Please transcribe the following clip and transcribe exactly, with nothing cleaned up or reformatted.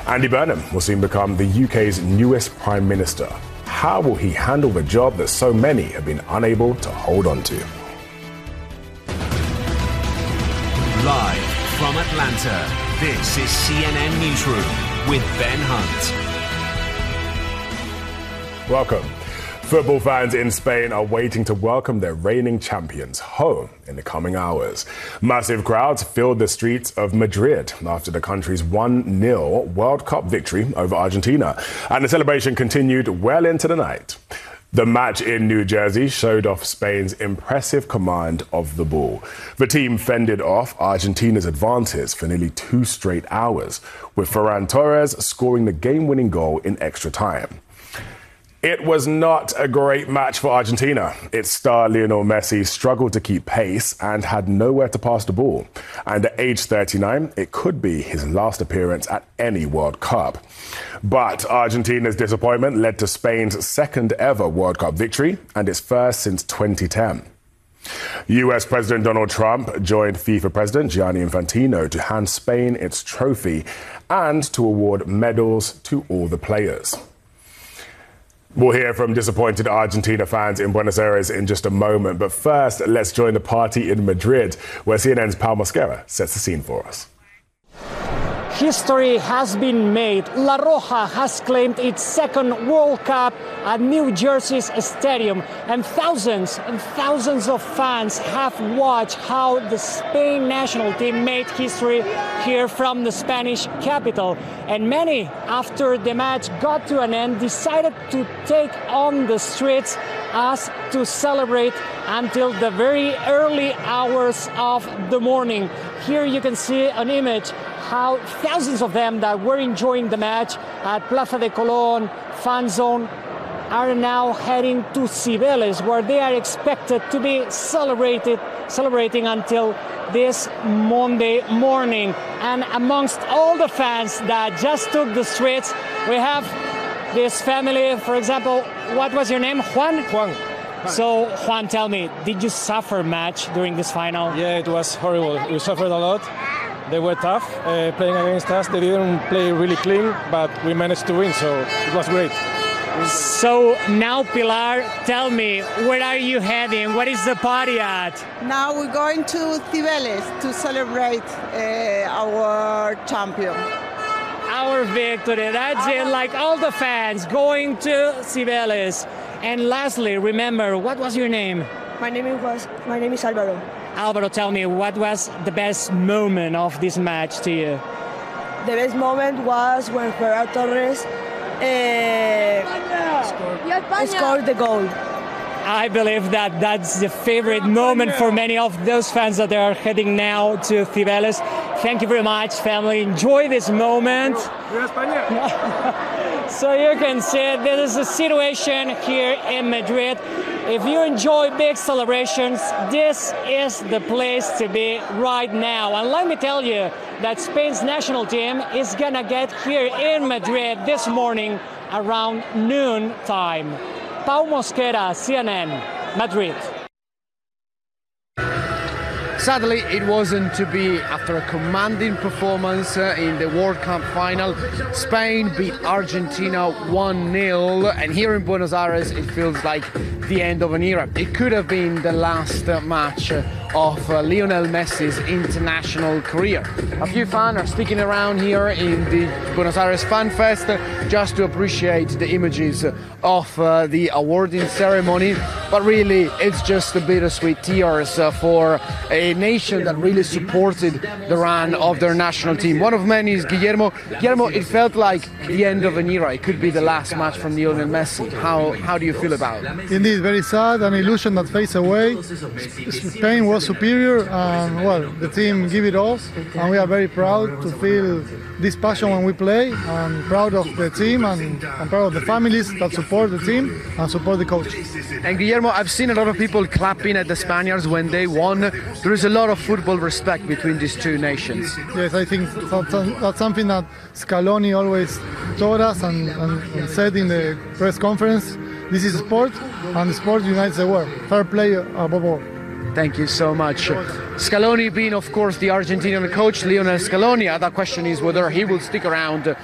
Andy Burnham will soon become the U K's newest Prime Minister. How will he handle the job that so many have been unable to hold on to? Live from Atlanta, this is C N N Newsroom with Ben Hunt. Welcome. Football fans in Spain are waiting to welcome their reigning champions home in the coming hours. Massive crowds filled the streets of Madrid after the country's one nil World Cup victory over Argentina, and the celebration continued well into the night. The match in New Jersey showed off Spain's impressive command of the ball. The team fended off Argentina's advances for nearly two straight hours, with Ferran Torres scoring the game-winning goal in extra time. It was not a great match for Argentina. Its star Lionel Messi struggled to keep pace and had nowhere to pass the ball. And at age thirty-nine, it could be his last appearance at any World Cup. But Argentina's disappointment led to Spain's second ever World Cup victory and its first since twenty ten. U S President Donald Trump joined FIFA President Gianni Infantino to hand Spain its trophy and to award medals to all the players. We'll hear from disappointed Argentina fans in Buenos Aires in just a moment. But first, let's join the party in Madrid, where C N N's Pau Mosquera sets the scene for us. History has been made. La Roja has claimed its second World Cup at New Jersey's stadium, and thousands and thousands of fans have watched how the Spain national team made history here from the Spanish capital. And many, after the match got to an end, decided to take on the streets as to celebrate until the very early hours of the morning. Here you can see an image how thousands of them that were enjoying the match at Plaza de Colón fan zone are now heading to Cibeles, where they are expected to be celebrated, celebrating until this Monday morning. And amongst all the fans that just took the streets, we have this family. For example, what was your name? Juan? Juan. So, Juan, tell me, did you suffer much during this final? Yeah, it was horrible. We suffered a lot. They were tough uh, playing against us. They didn't play really clean, but we managed to win, so it was great. So now, Pilar, tell me, where are you heading? What is the party at? Now we're going to Cibeles to celebrate uh, our champion. Our victory. That's it, like all the fans going to Cibeles. And lastly, remember, what was your name? My name was. My name is Álvaro. Álvaro, tell me, what was the best moment of this match to you? The best moment was when Ferran Torres uh, scored the goal. I believe that that's the favorite moment for many of those fans that are heading now to Cibeles. Thank you very much, family. Enjoy this moment. So you can see this is the situation here in Madrid. If you enjoy big celebrations, this is the place to be right now. And let me tell you that Spain's national team is gonna get here in Madrid this morning around noon time. Pau Mosquera, C N N, Madrid. Sadly, it wasn't to be. After a commanding performance uh, in the World Cup final, Spain beat Argentina one nil, and here in Buenos Aires it feels like the end of an era. It could have been the last uh, match uh, of uh, Lionel Messi's international career. A few fans are sticking around here in the Buenos Aires Fan Fest uh, just to appreciate the images of uh, the awarding ceremony, but really it's just a bittersweet tears uh, for a nation that really supported the run of their national team. One of many is Guillermo. Guillermo, it felt like the end of an era. It could be the last match from Lionel Messi. How how do you feel about it? Indeed, very sad, an illusion that fades away. Spain was superior, and well, the team gave it all, and we are very proud to feel this passion when we play. I'm proud of the team, and I'm proud of the families that support the team and support the coach. And Guillermo, I've seen a lot of people clapping at the Spaniards when they won. There is a lot of football respect between these two nations. Yes, I think that's, that's something that Scaloni always taught us and, and, and said in the press conference. This is sport, and sport unites the world. Fair play above all. Thank you so much. Scaloni being, of course, the Argentinian coach, Lionel Scaloni. The question is whether he will stick around